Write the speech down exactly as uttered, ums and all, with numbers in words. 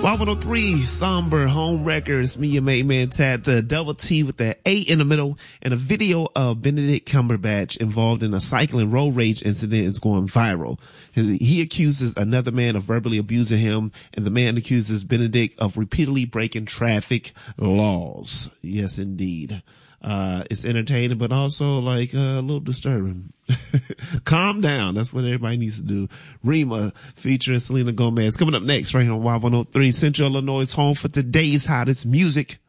Y one oh three, Somber Home Records, me, your main man Tad, the double T with the A in the middle, and a video of Benedict Cumberbatch involved in a cycling road rage incident is going viral. He accuses another man of verbally abusing him, and the man accuses Benedict of repeatedly breaking traffic laws. Yes, indeed. Uh, it's entertaining, but also like uh, a little disturbing. Calm down. That's what everybody needs to do. Rema featuring Selena Gomez coming up next right here on Y one oh three, Central Illinois' home for today's hottest music.